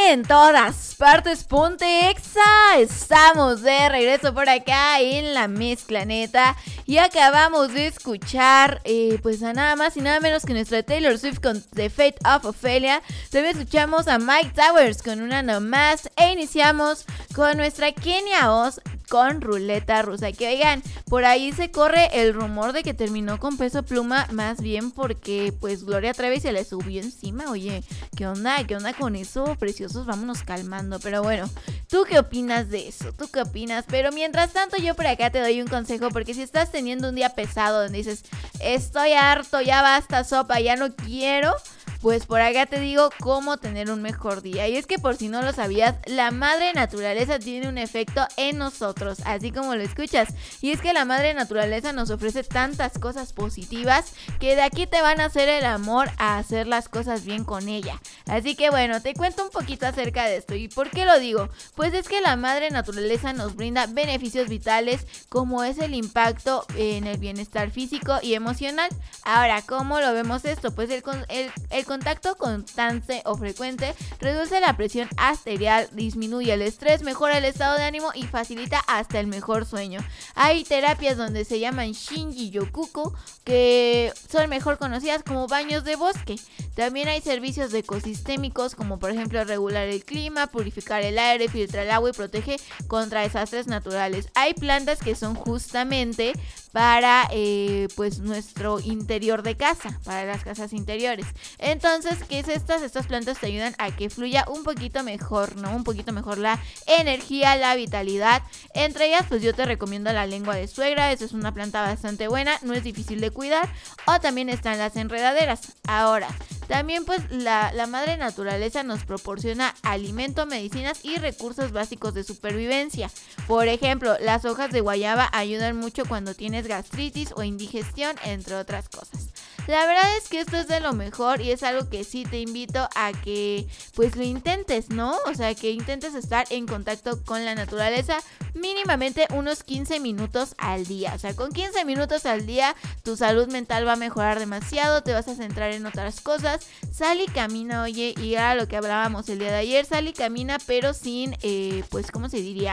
en todas partes, ponte Exa. Estamos de regreso por acá en la mezcla neta. Y acabamos de escuchar, pues a nada más y nada menos que nuestra Taylor Swift con The Fate of Ophelia. También escuchamos a Mike Towers con Una Nomás. E iniciamos con nuestra Kenia Oz con Ruleta Rusa. Que oigan, por ahí se corre el rumor de que terminó con Peso Pluma, más bien porque pues Gloria Trevi se le subió encima. Oye, ¿qué onda? ¿Qué onda con eso? Preciosos, vámonos calmando. Pero bueno, ¿tú qué opinas de eso? ¿Tú qué opinas? Pero mientras tanto yo por acá te doy un consejo, porque si estás teniendo un día pesado donde dices, estoy harto, ya basta sopa, ya no quiero, pues por acá te digo cómo tener un mejor día. Y es que por si no lo sabías, la madre naturaleza tiene un efecto en nosotros, así como lo escuchas. Y es que la madre naturaleza nos ofrece tantas cosas positivas que de aquí te van a hacer el amor a hacer las cosas bien con ella. Así que bueno, te cuento un poquito acerca de esto. ¿Y por qué lo digo? Pues es que la madre naturaleza nos brinda beneficios vitales, como es el impacto en el bienestar físico y emocional. Ahora, ¿cómo lo vemos esto? Pues el contacto constante o frecuente reduce la presión arterial, disminuye el estrés, mejora el estado de ánimo y facilita hasta el mejor sueño. Hay terapias donde se llaman Shinji-yoku, que son mejor conocidas como baños de bosque. También hay servicios ecosistémicos, como por ejemplo regular el clima, purificar el aire, filtrar el agua y protege contra desastres naturales. Hay plantas que son justamente para pues nuestro interior de casa, para las casas interiores. Entonces, ¿qué es estas? Estas plantas te ayudan a que fluya un poquito mejor, ¿no? Un poquito mejor la energía, la vitalidad. Entre ellas, pues yo te recomiendo la lengua de suegra. Esa es una planta bastante buena, no es difícil de cuidar. O también están las enredaderas. Ahora, también pues la madre naturaleza nos proporciona alimento, medicinas y recursos básicos de supervivencia. Por ejemplo, las hojas de guayaba ayudan mucho cuando tienes gastritis o indigestión, entre otras cosas. La verdad es que esto es de lo mejor y es algo que sí te invito a que pues lo intentes, ¿no? O sea, que intentes estar en contacto con la naturaleza mínimamente unos 15 minutos al día. O sea, con 15 minutos al día tu salud mental va a mejorar demasiado, te vas a centrar en otras cosas. Sal y camina, oye, y era lo que hablábamos el día de ayer, sal y camina pero sin, pues, ¿cómo se diría?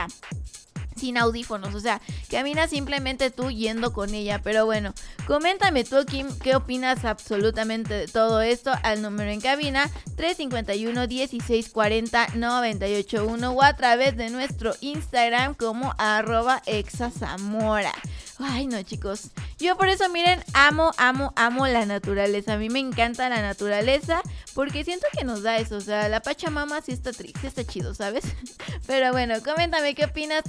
Sin audífonos, o sea, camina simplemente tú yendo con ella. Pero bueno, coméntame tú, Kim, qué opinas absolutamente de todo esto al número en cabina 351-1640-981 o a través de nuestro Instagram como @exazamora. Ay, no, chicos, yo por eso, miren, amo la naturaleza. A mí me encanta la naturaleza porque siento que nos da eso, o sea, la Pachamama sí está chido, ¿sabes? Pero bueno, coméntame qué opinas,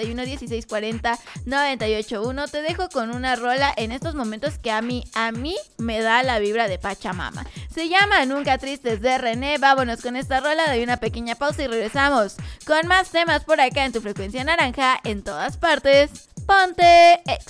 351-1640-981. Te dejo con una rola en estos momentos que a mí me da la vibra de Pachamama. Se llama Nunca Tristes de René. Vámonos con esta rola, doy una pequeña pausa y regresamos con más temas por acá en tu frecuencia naranja, en todas partes. Ponte Exa.